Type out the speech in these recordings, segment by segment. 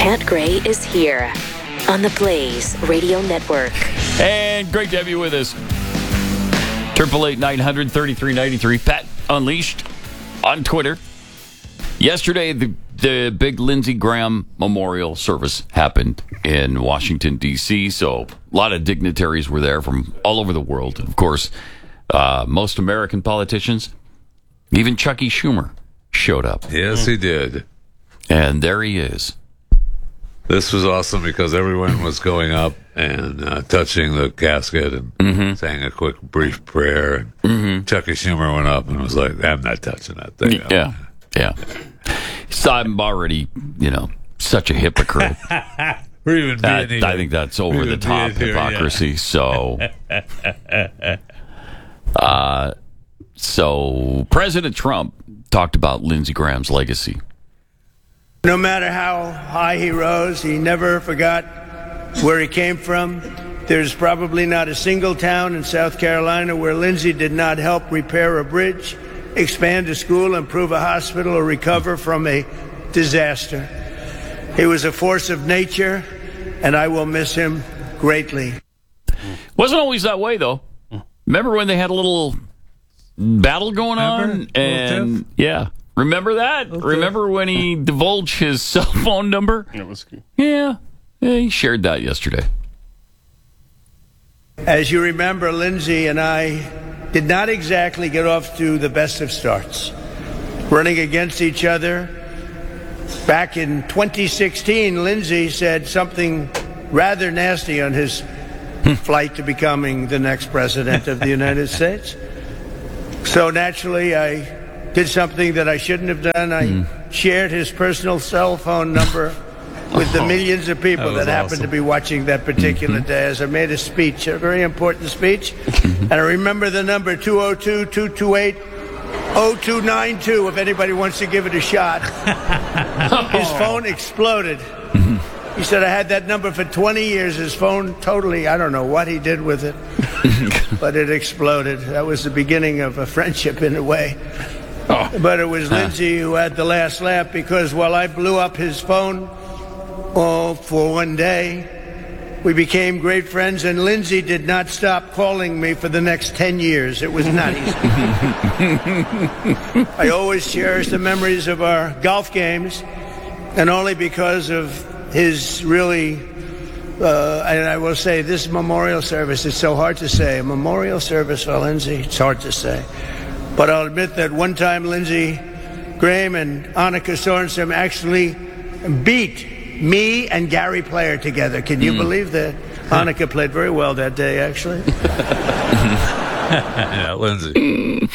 Pat Gray is here on the Blaze Radio Network. And great to have you with us. 888-900-3393. Pat Unleashed on Twitter. Yesterday, the big Lindsey Graham memorial service happened in Washington, D.C., so a lot of dignitaries were there from all over the world. Of course, most American politicians, even Chucky Schumer showed up. Yes, he did. And there he is. This was awesome because everyone was going up and touching the casket and saying a quick, brief prayer. And Chucky Schumer went up and was like, I'm not touching that thing. Yeah. So I'm already, such a hypocrite. We're even being I think that's over the top hypocrisy. Yeah. So President Trump talked about Lindsey Graham's legacy. No matter how high he rose, he never forgot where he came from. There's probably not a single town in South Carolina where Lindsey did not help repair a bridge, expand a school, improve a hospital, or recover from a disaster. He was a force of nature, and I will miss him greatly. Wasn't always that way, though. Remember when they had a little battle going on? And yeah. Remember that? Remember when he divulged his cell phone number? It was good. Yeah, he shared that yesterday. As you remember, Lindsey and I did not exactly get off to the best of starts. Running against each other. Back in 2016, Lindsey said something rather nasty on his flight to becoming the next president of the United States. So naturally, I did something that I shouldn't have done. I shared his personal cell phone number with the millions of people that happened to be watching that particular day as I made a speech, a very important speech. And I remember the number 202-228-0292 if anybody wants to give it a shot. His phone exploded. He said, I had that number for 20 years. His phone totally, I don't know what he did with it, but it exploded. That was the beginning of a friendship in a way. But it was Lindsey who had the last laugh because while I blew up his phone for one day, we became great friends, and Lindsey did not stop calling me for the next 10 years. It was not easy. I always cherish the memories of our golf games, and only because of his really, and I will say this memorial service, it's so hard to say. A memorial service for Lindsey, it's hard to say. But I'll admit that one time Lindsey Graham and Annika Sorensen actually beat me and Gary Player together. Can you believe that? Annika played very well that day, actually. Yeah, Lindsey.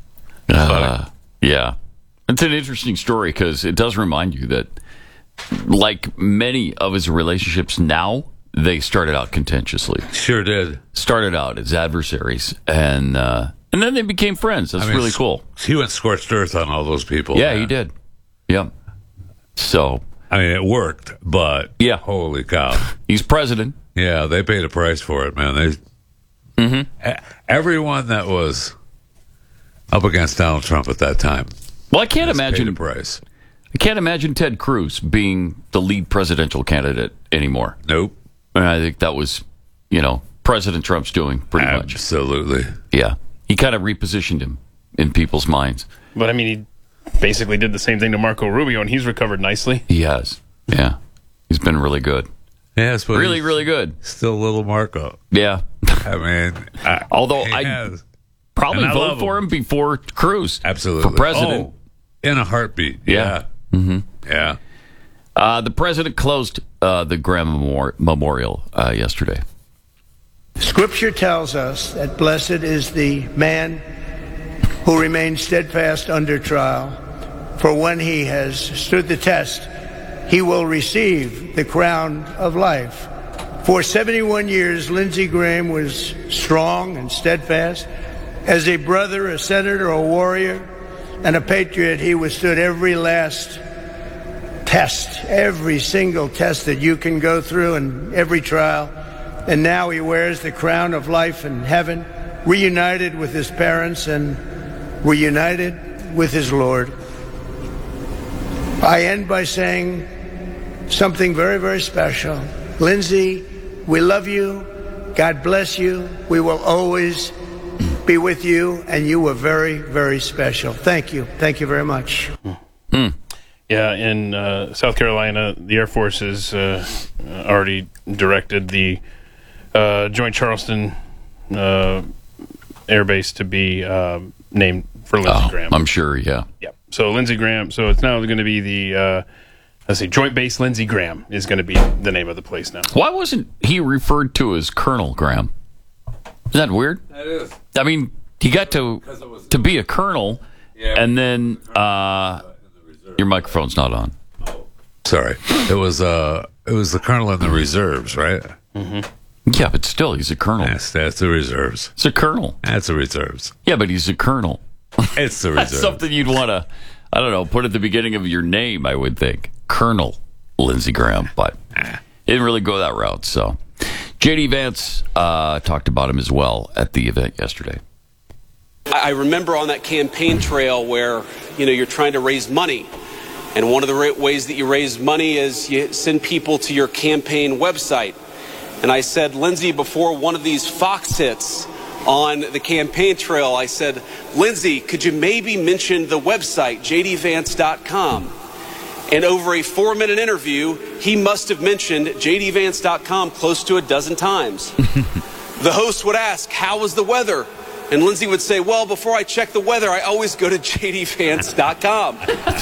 Yeah. It's an interesting story because it does remind you that, like many of his relationships now, they started out contentiously. Sure did. Started out as adversaries, and then they became friends. That's really cool. He went scorched earth on all those people. Yeah, he did. Yeah. So, I mean, it worked, but holy cow. He's president. Yeah, they paid a price for it, man. Everyone that was up against Donald Trump at that time. Well, I can't imagine paid a price. I can't imagine Ted Cruz being the lead presidential candidate anymore. Nope. And I think that was, President Trump's doing pretty much. Absolutely. Yeah. He kind of repositioned him in people's minds. But, I mean, he basically did the same thing to Marco Rubio, and he's recovered nicely. He has. Yeah. He's been really good. Yes, but really, really good. Still a little Marco. Yeah. I mean, although I'd probably vote for him before Cruz. Absolutely. For president. Oh, in a heartbeat. Yeah. Yeah. The president closed the Graham Memorial yesterday. Scripture tells us that blessed is the man who remains steadfast under trial, for when he has stood the test, he will receive the crown of life. For 71 years, Lindsey Graham was strong and steadfast. As a brother, a senator, a warrior, and a patriot, he withstood every last test, every single test that you can go through and every trial. And now he wears the crown of life in heaven, reunited with his parents and reunited with his Lord. I end by saying something very, very special. Lindsay, we love you. God bless you. We will always be with you, and you were very, very special. Thank you. Thank you very much. Yeah, in South Carolina, the Air Force has already directed the Joint Charleston Air Base to be named for Lindsey Graham. I'm sure, yeah. Yeah. So Lindsey Graham. So it's now going to be the Joint Base Lindsey Graham is going to be the name of the place now. Why wasn't he referred to as Colonel Graham? Is that weird? That is. I mean, he got to be a colonel, and then your microphone's not on. Sorry. It was the colonel in the reserves, right? Yeah, but still, he's a colonel. That's the reserves. It's a colonel. That's the reserves. Yeah, but he's a colonel. It's the That's reserves. something you'd want to, I don't know, put at the beginning of your name, I would think. Colonel Lindsey Graham, but it didn't really go that route. So J.D. Vance talked about him as well at the event yesterday. I remember on that campaign trail where, you're trying to raise money. And one of the ways that you raise money is you send people to your campaign website. And I said, Lindsey, before one of these Fox hits on the campaign trail, I said, Lindsey, could you maybe mention the website, jdvance.com? And over a 4-minute interview, he must have mentioned jdvance.com close to a dozen times. The host would ask, how was the weather? And Lindsey would say, well, before I check the weather, I always go to jdvance.com.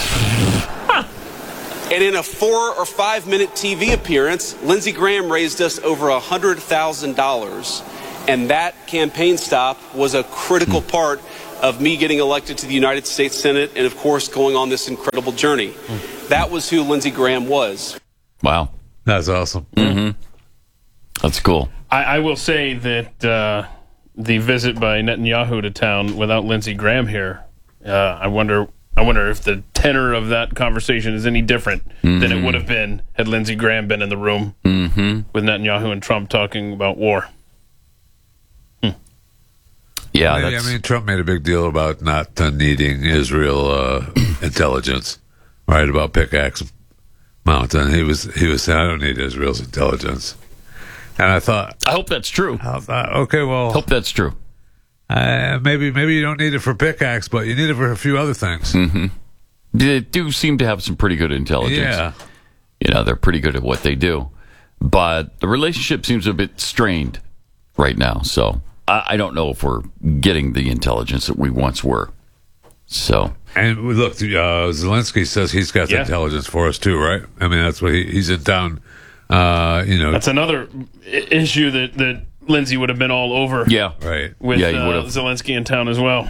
And in a 4 or 5 minute TV appearance, Lindsey Graham raised us over $100,000. And that campaign stop was a critical part of me getting elected to the United States Senate and, of course, going on this incredible journey. That was who Lindsey Graham was. Wow. That's awesome. That's cool. I will say that the visit by Netanyahu to town without Lindsey Graham here, I wonder if the tenor of that conversation is any different than it would have been had Lindsey Graham been in the room with Netanyahu and Trump talking about war. Yeah, I mean, Trump made a big deal about not needing Israel intelligence, right? About Pickaxe Mountain. He was saying, I don't need Israel's intelligence. And I hope that's true. Okay, well, Hope that's true. maybe you don't need it for Pickaxe, but you need it for a few other things. They do seem to have some pretty good intelligence. Yeah. They're pretty good at what they do. But the relationship seems a bit strained right now. So I don't know if we're getting the intelligence that we once were. So. And look, Zelensky says he's got the intelligence for us too, right? I mean, that's what he's in town. That's another issue that Lindsey would have been all over. Yeah, right. With Zelensky in town as well.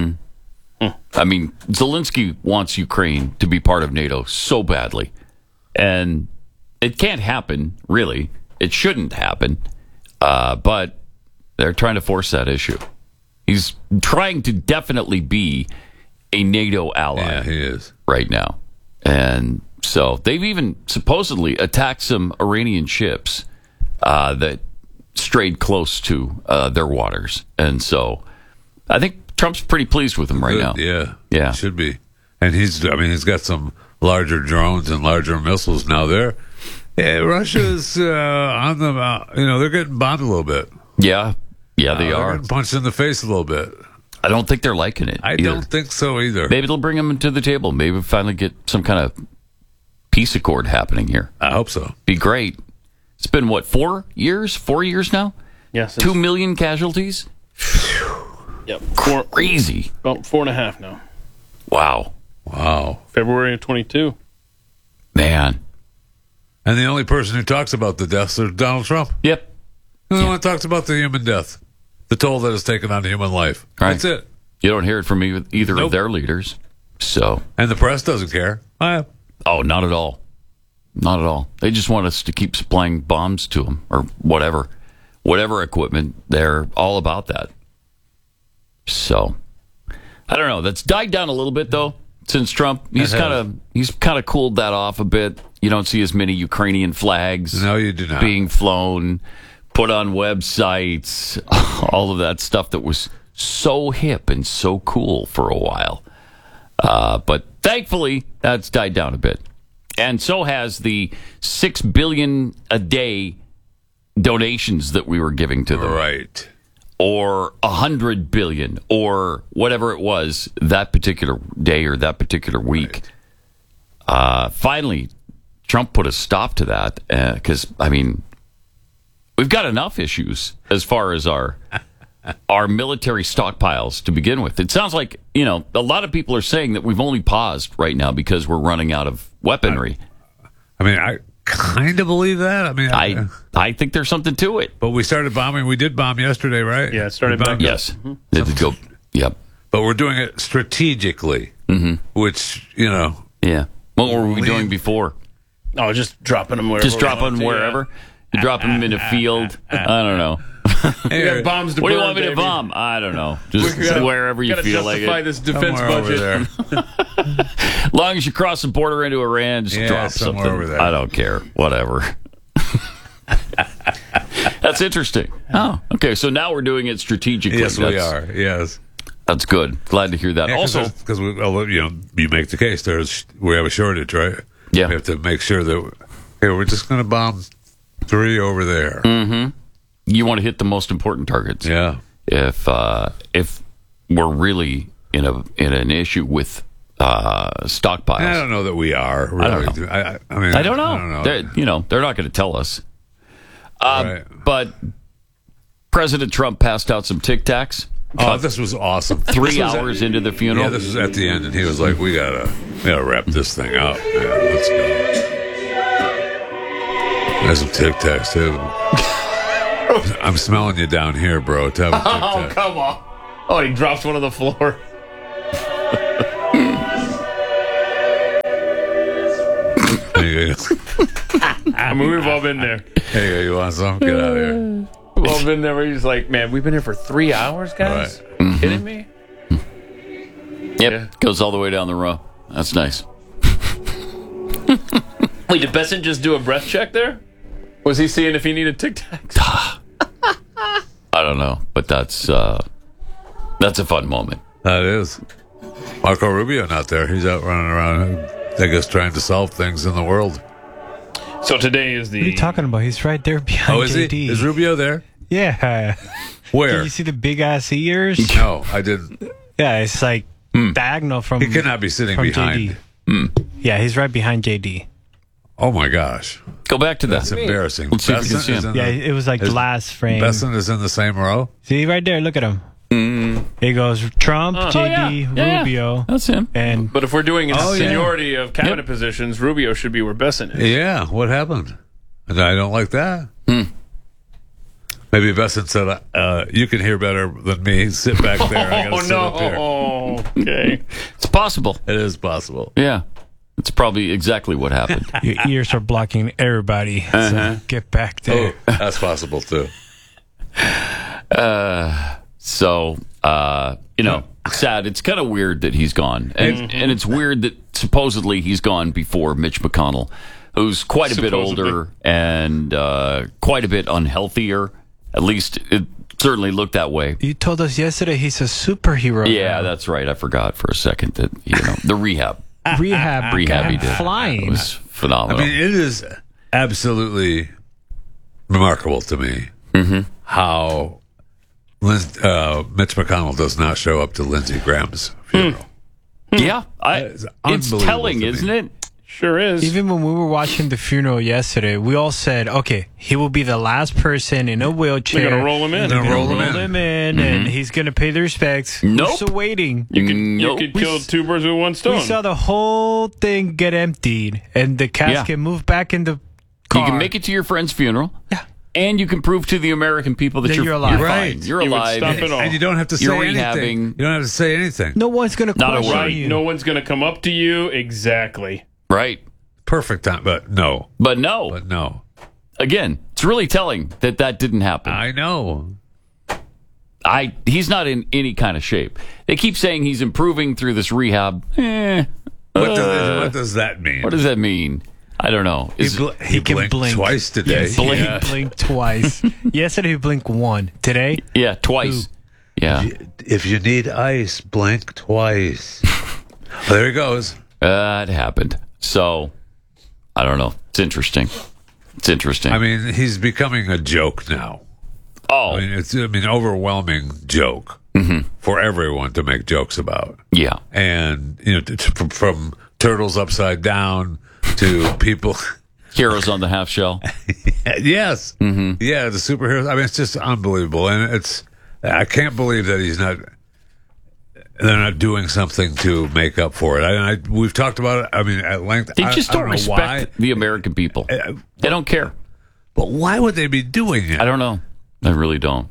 I mean, Zelensky wants Ukraine to be part of NATO so badly, and it can't happen. Really, it shouldn't happen. But they're trying to force that issue. He's trying to definitely be a NATO ally. Yeah, he is right now, and so they've even supposedly attacked some Iranian ships that strayed close to their waters, and so I think Trump's pretty pleased with him right now. Yeah, he should be. And he's got some larger drones and larger missiles now. Russia's on them. They're getting bombed a little bit. Yeah, they are getting punched in the face a little bit. I don't think they're liking it. I don't think so either. Maybe it'll bring them to the table. Maybe we'll finally get some kind of peace accord happening here. I hope so. Be great. It's been, 4 years? 4 years now? Yes. 2 million casualties? Yep. Crazy. About 4.5 now. Wow. February of 22. Man. And the only person who talks about the deaths is Donald Trump. Yep. The only one talks about the human death, the toll that is taken on human life. Right. That's it. You don't hear it from either of their leaders. So. And the press doesn't care. Oh, not at all. Not at all. They just want us to keep supplying bombs to them or whatever equipment. They're all about that. So, I don't know. That's died down a little bit though since Trump. He's kind of cooled that off a bit. You don't see as many Ukrainian flags. No, you do not. Being flown, put on websites, all of that stuff that was so hip and so cool for a while. But thankfully, that's died down a bit. And so has the $6 billion a day donations that we were giving to them. Right. Or $100 billion, or whatever it was that particular day or that particular week. Right. Finally, Trump put a stop to that because, we've got enough issues as far as our military stockpiles to begin with. It sounds like, a lot of people are saying that we've only paused right now because we're running out of weaponry. I kind of believe that. I think there's something to it. But we started bombing. We did bomb yesterday, right? Yeah, it started back. Yes. Go. Yep. But we're doing it strategically, which, Yeah. What were we doing before? Oh, just dropping them wherever. Just dropping them wherever? You drop them in a field? I don't know. We got bombs to what do you burn, want me to baby. bomb? I don't know. Just wherever you feel like it. Justify this defense Somewhere over budget. there. As long as you cross the border into Iran, just drop somewhere something. over there. I don't care. Whatever. That's interesting. Oh, okay. So now we're doing it strategically. Yes, we are. Yes. That's good. Glad to hear that. Yeah, also, because you make the case. We have a shortage, right? Yeah. We have to make sure that we're just going to bomb 3 over there. you want to hit the most important targets. Yeah. If we're really in an issue with stockpiles, I don't know that we are. Really. I don't know. I don't know. They're not going to tell us. Right. But President Trump passed out some Tic Tacs. Oh, this was awesome. 3 hours into the funeral. Yeah, this was at the end, and he was like, "We gotta wrap this thing up. Yeah, let's go." There's some Tic Tacs too. I'm smelling you down here, bro. Tell me Tic Tac. Oh, come on. Oh, he drops one on the floor. There you go. I mean, we've all been there. There you go. You want some? Get out of here. We've all been there where he's like, man, we've been here for 3 hours, guys? Right. Are you kidding me? Yep, Yeah. goes all the way down the row. That's nice. Wait, did Besson just do a breath check there? Was he seeing if he needed Tic Tacs? I don't know, but that's a fun moment. That is. Marco Rubio not there. He's out running around, I guess, trying to solve things in the world. So today is the... What are you talking about? He's right there behind Oh, is JD. he? Is Rubio there? Yeah. Where? Did you see the big ass ears? No, I didn't. Yeah, it's like diagonal from. He cannot be sitting from behind. JD. Yeah, he's right behind JD. Oh my gosh, Go back to that. that's embarrassing. Let's see if we can Besson see is him. in Yeah, the- it was like is- last frame. Besson is in the same row. See right there, look at him. He goes Trump, JD, Yeah, Rubio, that's him. and But if we're doing Oh, yeah. seniority of cabinet positions, Rubio should be where Besson is. Yeah, what happened? And I don't like that. Maybe Besson said, "You can hear better than me. Sit back there. I gotta Oh, sit up here." no. Okay. It's possible. It is possible. Yeah, it's probably exactly what happened. your ears are blocking everybody. So get back there. Oh, that's possible too. So, sad. It's kind of weird that he's gone. And it's weird that supposedly he's gone before Mitch McConnell, who's quite a bit Supposedly. older and quite a bit unhealthier. At least it certainly looked that way. You told us yesterday he's a superhero. Yeah, now. that's right. I forgot for a second that, the rehab rehab he got did. flying. It was I phenomenal. mean, it is absolutely remarkable to me how Mitch McConnell does not show up to Lindsey Graham's funeral. yeah, is it's unbelievable telling, to me. isn't it? Sure is. Even when we were watching the funeral yesterday, we all said, okay, he will be the last person in a wheelchair. They're going to roll him in. They're gonna roll him Roll in. him in, and he's going to pay the respects. Nope. We're still waiting. Nope. You could kill two birds with one stone. We saw the whole thing get emptied, and the casket move back in the car. You can make it to your friend's funeral. Yeah. And you can prove to the American people that That you're you're alive. You're Right. fine. You're You would alive. stop it all. And you don't have to say You're anything. rehabbing. You don't have to say anything. No one's going to Not a question word. you. No one's going to come up to you. Exactly. Right. Perfect time, but no. But no. But no. Again, it's really telling that didn't happen. I know. He's not in any kind of shape. They keep saying he's improving through this rehab. What does that mean? What does that mean? I don't know. He can blinked blink. twice today. Yes, Blink. he blinked twice. Yesterday he blinked one. Today, Yeah, twice. Yeah. If you need ice, blink twice. There he goes. It happened. So, I don't know. It's interesting. It's interesting. I mean, he's becoming a joke now. Oh, I mean, it's overwhelming joke for everyone to make jokes about. yeah. And, from turtles upside down to people. Heroes on the half shell. Yes. Mm-hmm. Yeah, the superheroes. I mean, it's just unbelievable. And I can't believe that they're not doing something to make up for it. We've talked about it, I mean, at length. They just don't know respect why. the American people. They don't care. But why would they be doing it? I don't know. I really don't.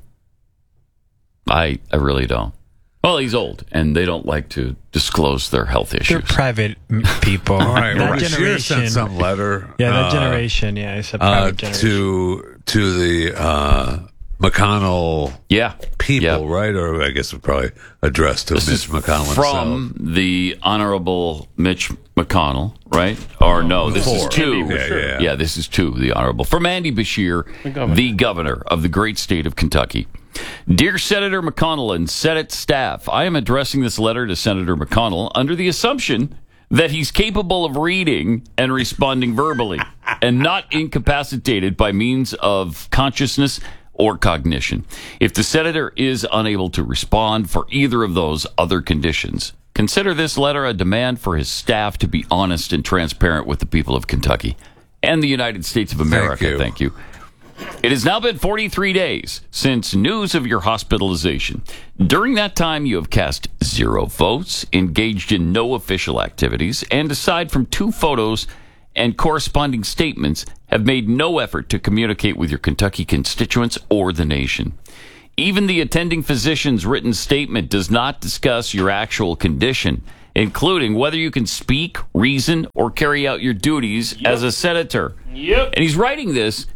I really don't. Well, he's old, and they don't like to disclose their health They're issues. private people. All right, that Bashir generation. sent some letter. Yeah, that generation. Yeah, it's a private generation. to the McConnell Yeah. people, Yeah. right? Or I guess it's probably addressed to This Mitch is McConnell from the Honorable Mitch McConnell, right? Or no, this is Before. to. Andy Bashir. Yeah. This is to the Honorable. From Andy Bashir, the governor of the great state of Kentucky. Dear Senator McConnell and Senate staff, I am addressing this letter to Senator McConnell under the assumption that he's capable of reading and responding verbally and not incapacitated by means of consciousness or cognition. If the senator is unable to respond for either of those other conditions, consider this letter a demand for his staff to be honest and transparent with the people of Kentucky and the United States of America. Thank you. It has now been 43 days since news of your hospitalization. During that time, you have cast 0 votes, engaged in no official activities, and aside from 2 photos and corresponding statements, have made no effort to communicate with your Kentucky constituents or the nation. Even the attending physician's written statement does not discuss your actual condition, including whether you can speak, reason, or carry out your duties as a senator. Yep. And he's writing this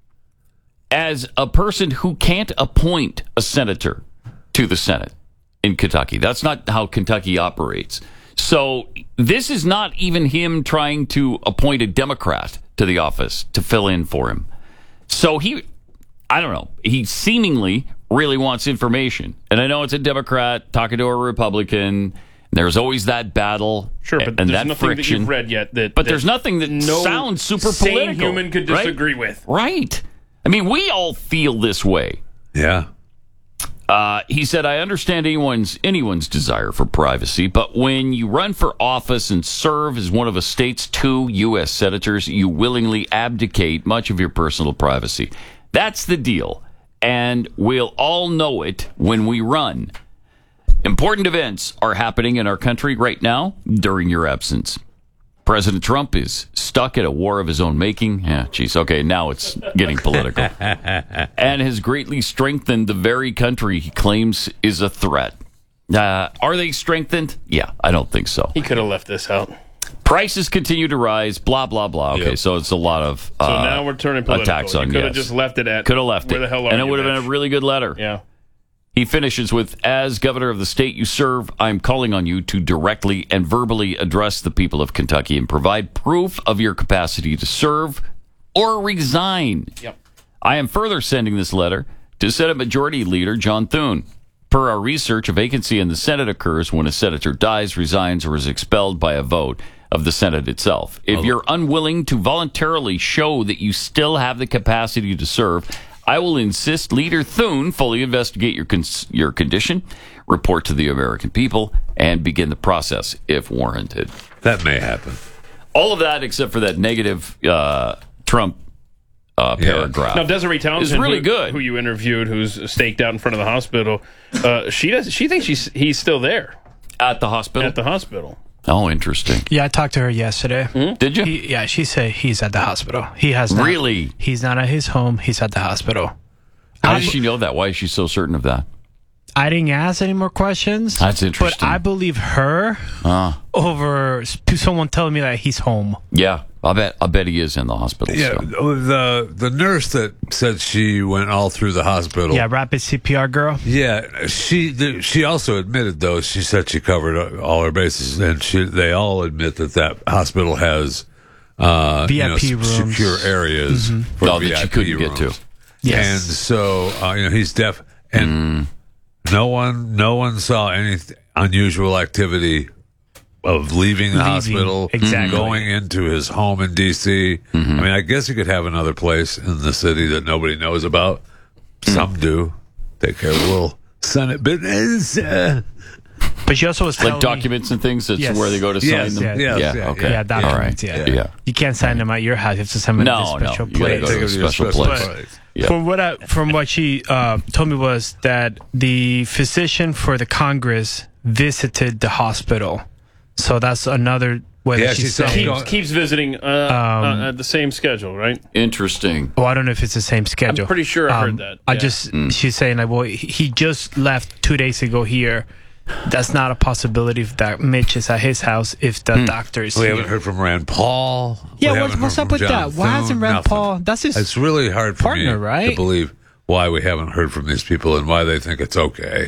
as a person who can't appoint a senator to the Senate in Kentucky. That's not how Kentucky operates. So this is not even him trying to appoint a Democrat to the office to fill in for him. So I don't know, he seemingly really wants information. And I know it's a Democrat talking to a Republican. There's always that battle, Sure, but and there's that nothing friction. that you've read yet But there's nothing that no sounds super sane political. human could right? disagree with. Right. I mean, we all feel this way. Yeah. He said, I understand anyone's desire for privacy, but when you run for office and serve as one of a state's 2 U.S. senators, you willingly abdicate much of your personal privacy. That's the deal, and we'll all know it when we run. Important events are happening in our country right now during your absence. President Trump is stuck at a war of his own making. Yeah, geez, okay, now it's getting political. And has greatly strengthened the very country he claims is a threat. Are they strengthened? Yeah, I don't think so. He could have left this out. Prices continue to rise, blah, blah, blah. Okay, Yep. so it's a lot of So now we're turning political. attacks on you could have yes. just left it at Could have left where it. the hell are and it you, would have been bitch? a really good letter. Yeah. He finishes with, as governor of the state you serve, I'm calling on you to directly and verbally address the people of Kentucky and provide proof of your capacity to serve or resign. Yep. I am further sending this letter to Senate Majority Leader John Thune. Per our research, a vacancy in the Senate occurs when a senator dies, resigns, or is expelled by a vote of the Senate itself. If you're unwilling to voluntarily show that you still have the capacity to serve, I will insist Leader Thune fully investigate your condition, report to the American people, and begin the process if warranted. That may happen. All of that except for that negative Trump paragraph. Now, Desiree Townsend, is really good. who you interviewed, who's staked out in front of the hospital, she thinks he's still there At the hospital? at the hospital. Oh, interesting. Yeah, I talked to her yesterday. Did you? Yeah, she said he's at the hospital. He has not. Really? He's not at his home. He's at the hospital. How does she know that? Why is she so certain of that? I didn't ask any more questions. That's interesting. But I believe her over someone telling me that he's home. Yeah, I bet he is in the hospital. Yeah, still. the nurse that said she went all through the hospital. Yeah, rapid CPR girl. Yeah, she also admitted, though, she said she covered all her bases, and they all admit that hospital has VIP rooms. secure areas for Oh, VIP that she couldn't rooms. get to. Yes. And so he's deaf, and no one saw any unusual activity leaving the hospital, exactly. going into his home in D.C. I mean, I guess you could have another place in the city that nobody knows about. Some do. Take care of a little Senate business. But she also was telling Like documents and things, that's Yes. where they go to Yes, sign them? yes, yeah, okay. Yeah, documents, All right. yeah. Yeah. You can't sign them at your house. You have to send them No, to a special no. You gotta place. go to a special place. Yeah. From what she told me was that the physician for the Congress visited the hospital. So that's another way Yeah, that she she's said- saying. Keeps visiting at the same schedule, right? Interesting. Oh, I don't know if it's the same schedule. I'm pretty sure I heard that. Yeah. She's saying like, well, he just left 2 days ago here. That's not a possibility if that Mitch is at his house if the doctor is We here. haven't heard from Rand Paul. Yeah, We haven't what's heard up from with John that? Why hasn't Thune, Rand nothing. Paul? That's his It's really hard for partner, me right? to believe why we haven't heard from these people and why they think it's okay.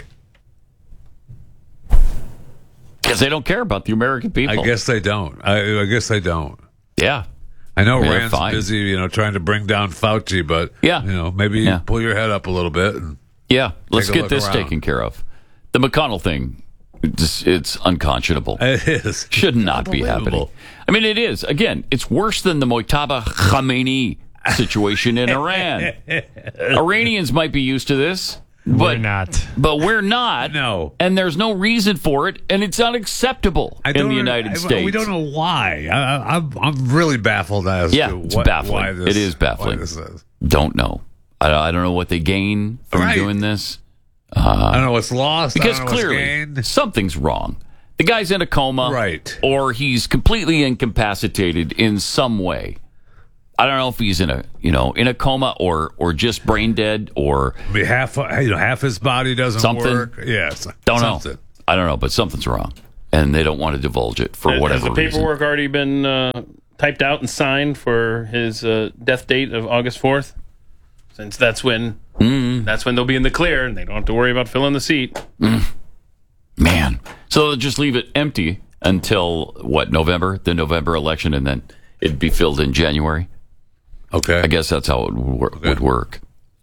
Because they don't care about the American people. I guess they don't. I guess they don't. Yeah. I know Yeah, Rand's fine. busy, trying to bring down Fauci, but Yeah. maybe Yeah. pull your head up a little bit. And Yeah. Let's Take a get look this around. taken care of. The McConnell thing, it's unconscionable. it is. Should not be happening. Unbelievable. I mean, it is. Again, it's worse than the Mojtaba Khamenei situation in Iran. Iranians might be used to this, but We're not. But we're not. No. And there's no reason for it, and it's unacceptable in the United States. We don't know why. I'm really baffled as Yeah, to it's why baffling. this, It is baffling. why this is. Don't know. I don't know what they gain from Right. doing this. I don't know what's lost. Because I don't know clearly what's gained. something's wrong. The guy's in a coma, Right. Or he's completely incapacitated in some way. I don't know if he's in a coma or just brain dead or I mean, half his body doesn't Something. work. Yes, don't something. know. I don't know, but something's wrong, and they don't want to divulge it for whatever Has the reason. paperwork already been typed out and signed for his death date of August 4th? Since that's when they'll be in the clear and they don't have to worry about filling the seat. Man, so they'll just leave it empty until November, the November election, and then it'd be filled in January. Okay. I guess that's how it would work.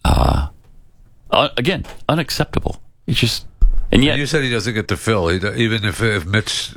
Again, unacceptable. It's just, and yet You said he doesn't get to fill. Even if Mitch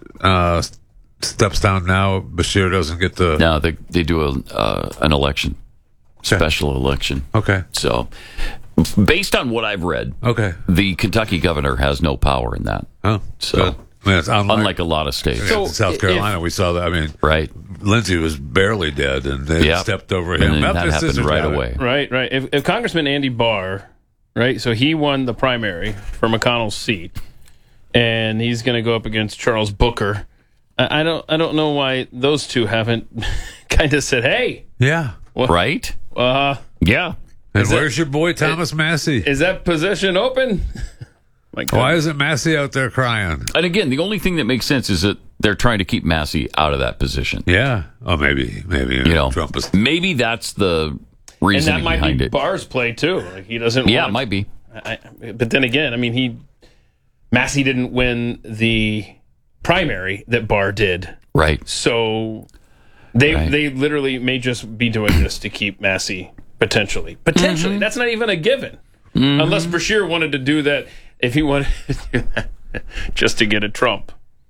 steps down now, Bashir doesn't get the. no, they do an election, special election. Okay. So, based on what I've read, Okay. the Kentucky governor has no power in that. Oh, So, good. I mean, it's unlike a lot of states, in So, South Carolina, we saw that. I mean, right? Lindsey was barely dead, and they Yep. stepped over And him. then Up that the happened scissors right got it. away. Right. If Congressman Andy Barr, right, so he won the primary for McConnell's seat, and he's going to go up against Charles Booker. I don't know why those two haven't kind of said, hey, Yeah. Right? Yeah. And where's your boy Thomas Massey? is that position open? My God. Why isn't Massey out there crying? And again, the only thing that makes sense is that they're trying to keep Massey out of that position. Yeah. Oh, maybe Trump is. Maybe that's the And reasoning that might behind be it. Barr's play too. Like he doesn't. Yeah, want, it might be. But then again, I mean, Massey didn't win the primary that Barr did, Right. so they Right. they literally may just be doing this to keep Massey potentially. That's not even a given, unless Bashir wanted to do that. If he wanted to do that just to get a Trump.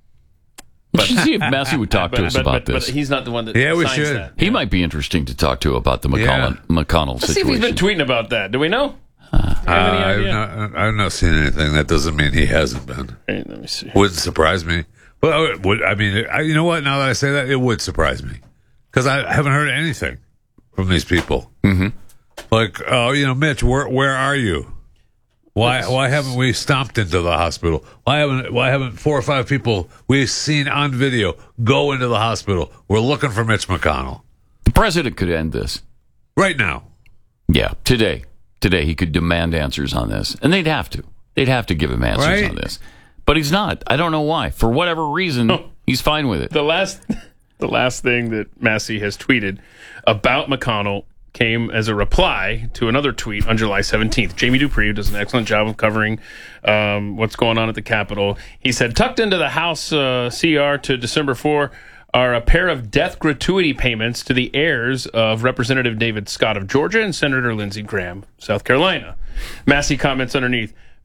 We should see if Massey would talk to us about but this. he's not the one that Yeah, we signs should. that. He might be interesting to talk to about the Yeah. McConnell Let's see if he's situation. been tweeting about that. Do we know? Do you have any idea? I've not seen anything. That doesn't mean he hasn't been. Hey, let me see. Wouldn't surprise me. But you know what? Now that I say that, it would surprise me because I haven't heard anything from these people. Mm-hmm. Like, Mitch, where are you? Why haven't we stomped into the hospital? Why haven't 4 or 5 people we've seen on video go into the hospital? We're looking for Mitch McConnell The president could end this. right now. Yeah, today. Today he could demand answers on this. And they'd have to. They'd have to give him answers Right. on this. But he's not. I don't know why. For whatever reason, he's fine with it. The last thing that Massey has tweeted about McConnell came as a reply to another tweet on July 17th. Jamie Dupree, who does an excellent job of covering what's going on at the Capitol, he said, tucked into the House CR to December 4 are a pair of death gratuity payments to the heirs of Representative David Scott of Georgia and Senator Lindsey Graham, South Carolina. Massey comments underneath,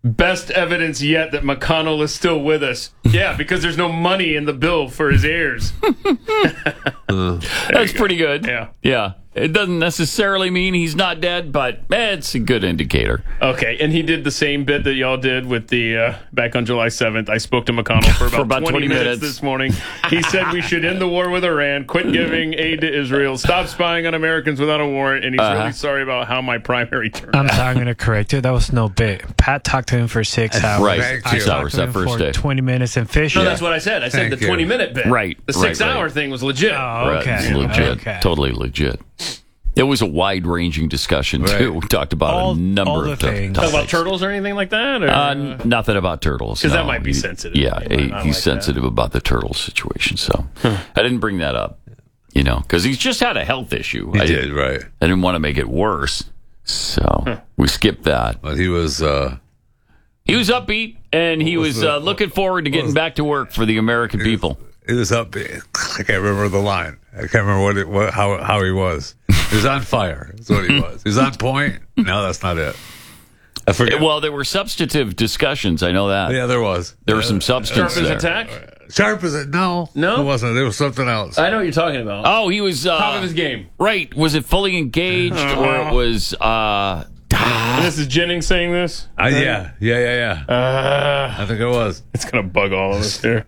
Best evidence yet that McConnell is still with us. Yeah, because there's no money in the bill for his heirs. That's pretty good. Yeah. Yeah. It doesn't necessarily mean he's not dead, but it's a good indicator. Okay, and he did the same bit that y'all did with the back on July 7th. I spoke to McConnell for about 20 minutes this morning. He said we should end the war with Iran, quit giving aid to Israel, stop spying on Americans without a warrant, and he's really sorry about how my primary turned I'm out. sorry, I'm going to correct you. That was no bit. Pat talked to him for 6 hours. Right. Thank Six you. hours that first day. 20 minutes, and Fish. No, that's what I said. I said Thank the you. 20-minute bit. Right, The right, 6-hour right. thing was legit. Oh, Right, okay. it's legit. Okay. Totally legit. It was a wide-ranging discussion, too. Right. We talked about a number all the of things. Talk about topics. turtles or anything like that? Or, Nothing about turtles. 'Cause that no. might be sensitive. Yeah, He might not he's like sensitive about the turtle situation, so I didn't bring that up, because he's just had a health issue. He did, right. I didn't want to make it worse, so we skipped that. But he was... He was upbeat, and he was looking forward to getting back to work for the American people. He was up. I can't remember the line. I can't remember how he was. He was on fire. That's what he was. He was on point. No, that's not it. I forget. Well, there were substantive discussions. I know that. Yeah, there was. There was some substance Sharp as there. attack? Sharp as it? No, No? it wasn't. There was something else. I know what you're talking about. Oh, he was Top of his game. right. Was it fully engaged, or it was? And this is Jennings saying this? Yeah. I think it was. It's going to bug all of us here.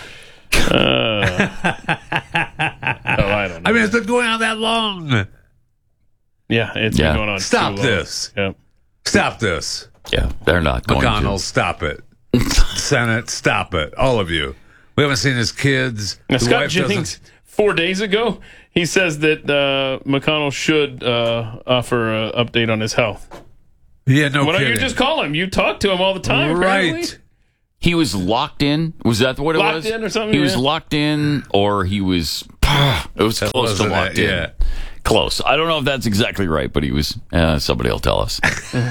I don't know. I mean, it's been going on that long. Yeah, it's Yeah. been going on Stop too long. this. Yeah. Stop this. Yeah, they're not going McConnell, to. stop it. Senate, stop it. All of you. We haven't seen his kids. Now, His Scott wife Jennings, doesn't- 4 days ago, he says that McConnell should offer an update on his health. Yeah, no Why don't kidding. you just call him? You talk to him all the time, apparently. Right. He was locked in. Was that what it Locked was? in or something? He was Yeah. locked in, or he was. It was close to wasn't locked it, in. yeah. Close. I don't know if that's exactly right, but he was. Somebody will tell us.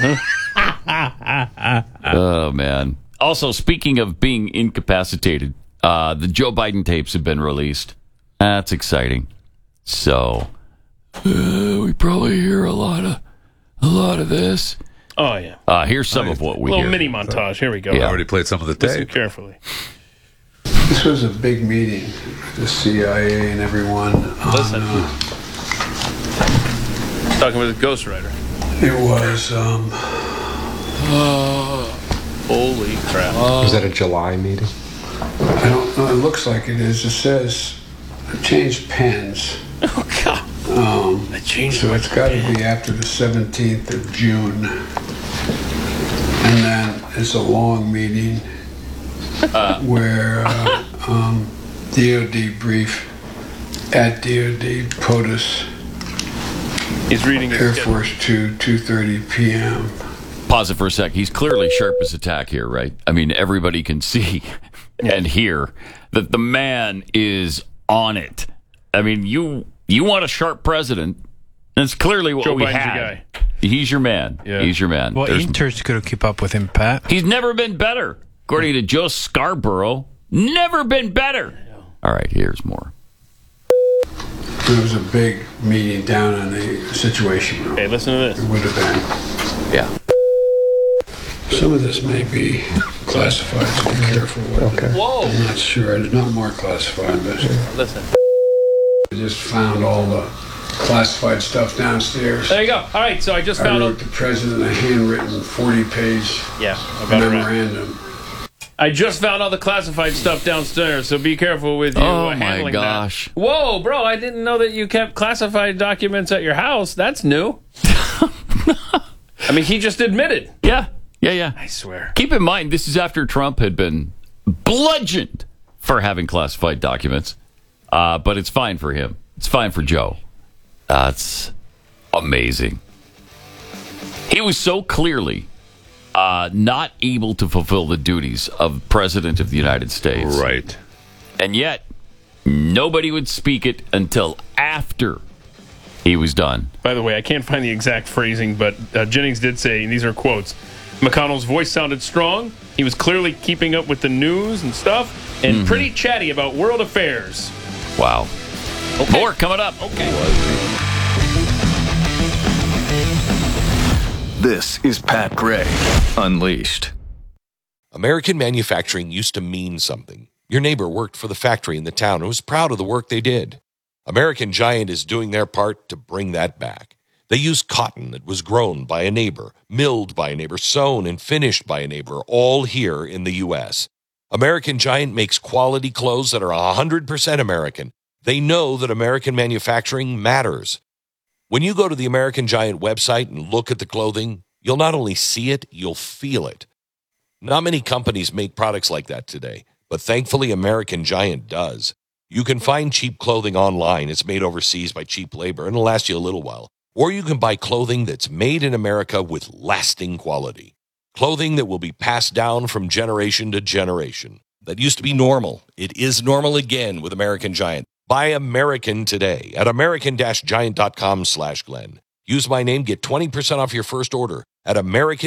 Oh man. Also, speaking of being incapacitated, the Joe Biden tapes have been released. That's exciting. So we probably hear a lot of this. Oh, yeah. Here's some of what we little hear. mini montage. Here we go. I already played some of the Listen tape. carefully. This was a big meeting, the CIA and everyone. Listen. Talking with a ghostwriter. It was, Holy crap. Was that a July meeting? I don't know, it looks like it is. It says, I changed pens. Oh, God. I changed So it's got to be after the 17th of June. And then it's a long meeting where DOD brief at DOD POTUS, He's reading his Air schedule. Force 2, 2:30 p.m. Pause it for a sec. He's clearly sharp as a tack here, right? I mean, everybody can see and hear that the man is on it. I mean, you want a sharp president. That's clearly what Joe we Biden's your had. guy. He's your man. Yeah. He's your man. Well, There's- interns couldn't keep up with him, Pat. he's never been better. According to Joe Scarborough, never been better. All right, here's more. There was a big meeting down in the Situation Room. Hey, listen to this. It would have been. Yeah. Some of this may be classified, so be careful with it. Whoa. I'm not sure. It's not more classified, but Listen. I just found all the classified stuff downstairs. There you go. All right, so I just I found wrote out. the president a handwritten 40-page Yeah, I got it right. memorandum. I just found all the classified stuff downstairs, so be careful with you Oh, my handling gosh. that. Whoa, bro, I didn't know that you kept classified documents at your house. That's new. I mean, he just admitted. Yeah. I swear. Keep in mind, this is after Trump had been bludgeoned for having classified documents. But it's fine for him. It's fine for Joe. That's amazing. He was so clearly not able to fulfill the duties of President of the United States. Right. And yet, nobody would speak it until after he was done. By the way, I can't find the exact phrasing, but Jennings did say, and these are quotes, McConnell's voice sounded strong. He was clearly keeping up with the news and stuff, and pretty chatty about world affairs. Wow. More coming up. Okay. This is Pat Gray Unleashed. American manufacturing used to mean something. Your neighbor worked for the factory in the town and was proud of the work they did. American Giant is doing their part to bring that back. They use cotton that was grown by a neighbor, milled by a neighbor, sewn and finished by a neighbor, all here in the U.S. American Giant makes quality clothes that are 100% American. They know that American manufacturing matters. When you go to the American Giant website and look at the clothing, you'll not only see it, you'll feel it. Not many companies make products like that today, but thankfully American Giant does. You can find cheap clothing online. It's made overseas by cheap labor and it'll last you a little while. Or you can buy clothing that's made in America with lasting quality. Clothing that will be passed down from generation to generation. That used to be normal. It is normal again with American Giant. Buy American today at american-giant.com/Glenn. Use my name, get 20% off your first order at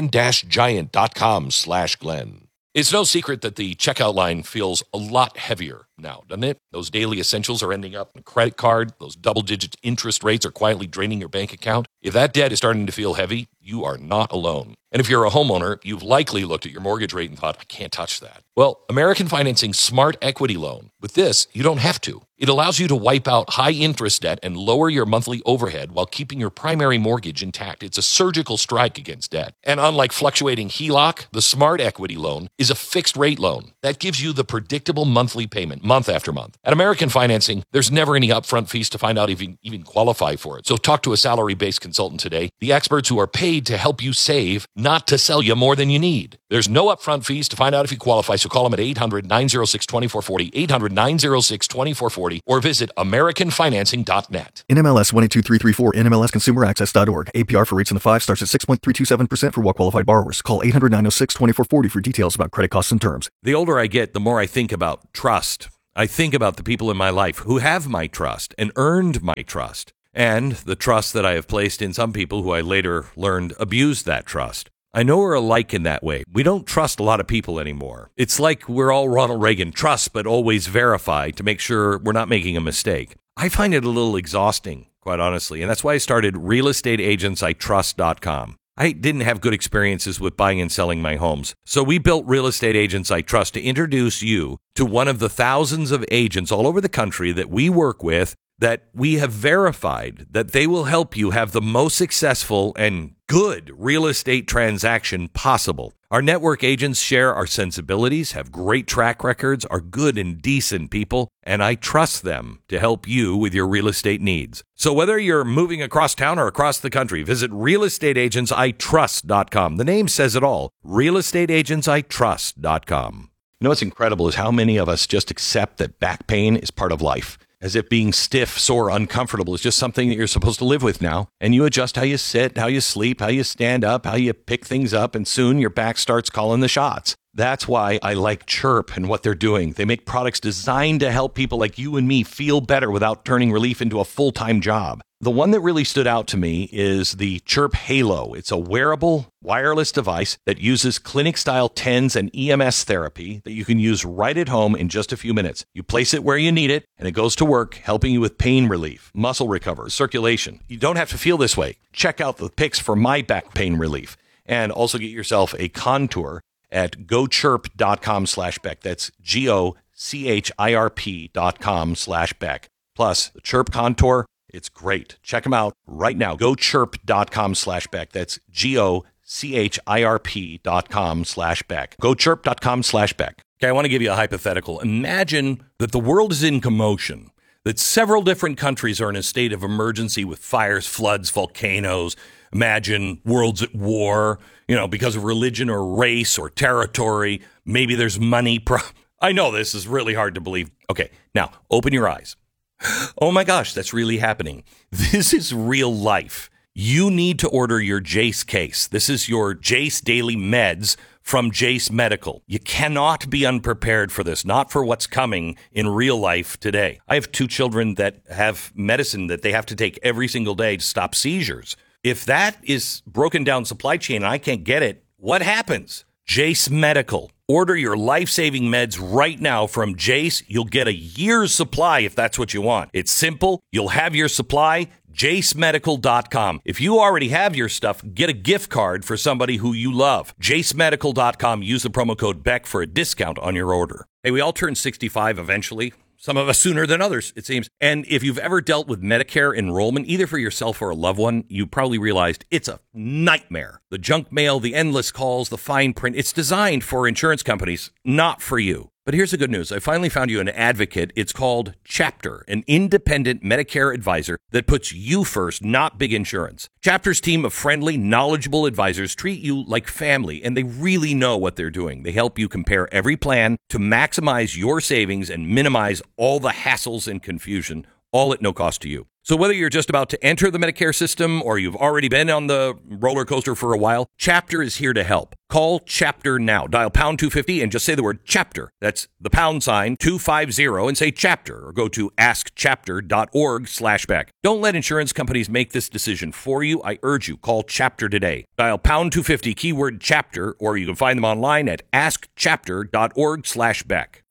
american-giant.com/Glenn. It's no secret that the checkout line feels a lot heavier now, doesn't it? Those daily essentials are ending up in a credit card. Those double-digit interest rates are quietly draining your bank account. If that debt is starting to feel heavy, you are not alone. And if you're a homeowner, you've likely looked at your mortgage rate and thought, I can't touch that. Well, American Financing Smart Equity Loan. With this, you don't have to. It allows you to wipe out high-interest debt and lower your monthly overhead while keeping your primary mortgage intact. It's a surgical strike against debt. And unlike fluctuating HELOC, the Smart Equity Loan is a fixed-rate loan. That gives you the predictable monthly payment, month after month. At American Financing, there's never any upfront fees to find out if you even qualify for it. So talk to a salary-based consultant today, the experts who are paid to help you save, not to sell you more than you need. There's no upfront fees to find out if you qualify, so call them at 800-906-2440, 800-906-2440, or visit AmericanFinancing.net. NMLS 122334, NMLSConsumerAccess.org. APR for rates in the 5 starts at 6.327% for well-qualified borrowers. Call 800-906-2440 for details about credit costs and terms. The older I get, the more I think about trust. I think about the people in my life who have my trust and earned my trust, and the trust that I have placed in some people who I later learned abused that trust. I know we're alike in that way. We don't trust a lot of people anymore. It's like we're all Ronald Reagan, trust but always verify to make sure we're not making a mistake. I find it a little exhausting, quite honestly, and that's why I started realestateagentsitrust.com. I didn't have good experiences with buying and selling my homes, so we built Real Estate Agents I Trust to introduce you to one of the thousands of agents all over the country that we work with that we have verified that they will help you have the most successful and good real estate transaction possible. Our network agents share our sensibilities, have great track records, are good and decent people, and I trust them to help you with your real estate needs. So whether you're moving across town or across the country, visit realestateagentsitrust.com. The name says it all, realestateagentsitrust.com. You know what's incredible is how many of us just accept that back pain is part of life. As if being stiff, sore, uncomfortable is just something that you're supposed to live with now. And you adjust how you sit, how you sleep, how you stand up, how you pick things up, and soon your back starts calling the shots. That's why I like Chirp and what they're doing. They make products designed to help people like you and me feel better without turning relief into a full-time job. The one that really stood out to me is the Chirp Halo. It's a wearable, wireless device that uses clinic-style TENS and EMS therapy that you can use right at home in just a few minutes. You place it where you need it, and it goes to work, helping you with pain relief, muscle recovery, circulation. You don't have to feel this way. Check out the pics for my back pain relief, and also get yourself a Contour at gochirp.com/Beck. That's GOCHIRP.com/Beck. Plus, the Chirp Contour, it's great. Check them out right now. GoChirp.com/Beck. That's GOCHIRP.com/Beck. GoChirp.com/Beck. Okay, I want to give you a hypothetical. Imagine that the world is in commotion, that several different countries are in a state of emergency with fires, floods, volcanoes. Imagine worlds at war, because of religion or race or territory. Maybe there's money. I know this is really hard to believe. Okay, now open your eyes. Oh my gosh, that's really happening. This is real life. You need to order your Jace case. This is your Jace Daily Meds from Jace Medical. You cannot be unprepared for this, not for what's coming in real life today. I have 2 children that have medicine that they have to take every single day to stop seizures. If that is broken down supply chain and I can't get it, what happens? Jace Medical. Order your life-saving meds right now from Jace. You'll get a year's supply if that's what you want. It's simple. You'll have your supply. JaceMedical.com. If you already have your stuff, get a gift card for somebody who you love. JaceMedical.com. Use the promo code BECK for a discount on your order. Hey, we all turn 65 eventually. Some of us sooner than others, it seems. And if you've ever dealt with Medicare enrollment, either for yourself or a loved one, you probably realized it's a nightmare. The junk mail, the endless calls, the fine print, it's designed for insurance companies, not for you. But here's the good news. I finally found you an advocate. It's called Chapter, an independent Medicare advisor that puts you first, not big insurance. Chapter's team of friendly, knowledgeable advisors treat you like family, and they really know what they're doing. They help you compare every plan to maximize your savings and minimize all the hassles and confusion, all at no cost to you. So whether you're just about to enter the Medicare system or you've already been on the roller coaster for a while, Chapter is here to help. Call Chapter now. Dial pound 250 and just say the word Chapter. That's the pound sign 250 and say Chapter, or go to askchapter.org/Beck. Don't let insurance companies make this decision for you. I urge you, call Chapter today. Dial pound 250 keyword Chapter, or you can find them online at askchapter.org/Beck.